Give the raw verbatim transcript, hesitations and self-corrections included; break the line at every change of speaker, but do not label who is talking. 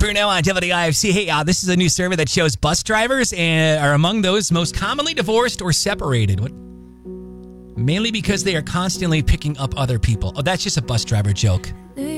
Bruno on W I F C. Hey, uh, this is a new survey that shows bus drivers uh, are among those most commonly divorced or separated. What? Mainly because they are constantly picking up other people. Oh, that's just a bus driver joke.